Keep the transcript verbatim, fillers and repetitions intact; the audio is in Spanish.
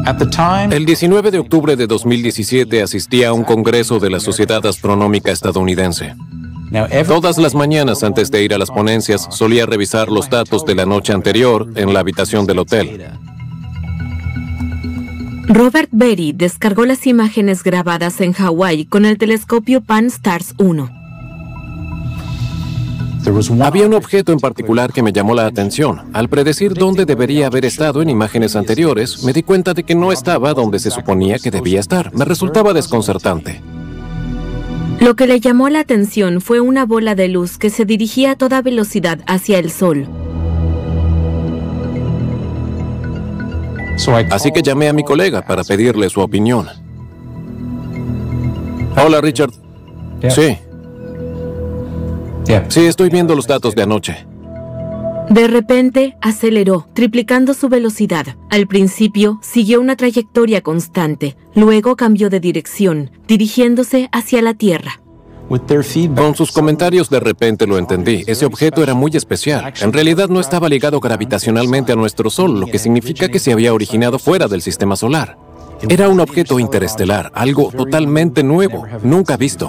El diecinueve de octubre de dos mil diecisiete asistí a un congreso de la Sociedad Astronómica Estadounidense. Todas las mañanas antes de ir a las ponencias solía revisar los datos de la noche anterior en la habitación del hotel. Robert Beery descargó las imágenes grabadas en Hawái con el telescopio Pan-STARRS uno. Había un objeto en particular que me llamó la atención. Al predecir dónde debería haber estado en imágenes anteriores, me di cuenta de que no estaba donde se suponía que debía estar. Me resultaba desconcertante. Lo que le llamó la atención fue una bola de luz que se dirigía a toda velocidad hacia el Sol. Así que llamé a mi colega para pedirle su opinión. Hola, Richard. Sí. Sí, estoy viendo los datos de anoche. De repente, aceleró, triplicando su velocidad. Al principio, siguió una trayectoria constante. Luego cambió de dirección, dirigiéndose hacia la Tierra. Con sus comentarios de repente lo entendí. Ese objeto era muy especial. En realidad no estaba ligado gravitacionalmente a nuestro Sol, lo que significa que se había originado fuera del sistema solar. Era un objeto interestelar, algo totalmente nuevo, nunca visto.